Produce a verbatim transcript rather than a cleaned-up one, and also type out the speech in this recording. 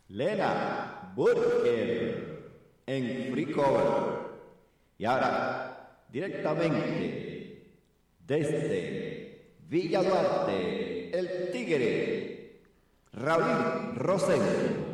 Lena Burger en Free Cover. Y ahora, directamente desde Villa Duarte, el Tigre, Raúl Rosendo.